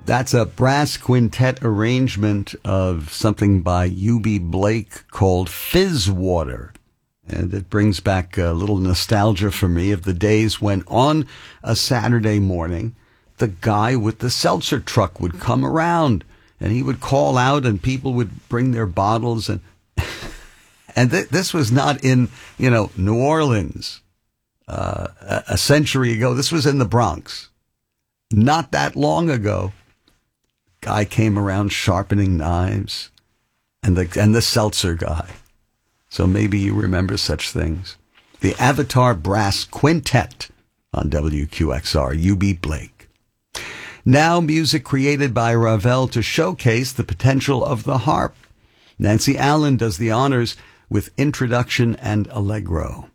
That's a brass quintet arrangement of something by U.B. Blake called Fizz Water. And it brings back a little nostalgia for me of the days when on a Saturday morning, the guy with the seltzer truck would come around and he would call out and people would bring their bottles. And this was not in, New Orleans a century ago. This was in the Bronx. Not that long ago. Guy came around sharpening knives, and the seltzer guy. So maybe you remember such things. The Avatar Brass Quintet on WQXR, U.B. Blake. Now music created by Ravel to showcase the potential of the harp. Nancy Allen does the honors with Introduction and Allegro.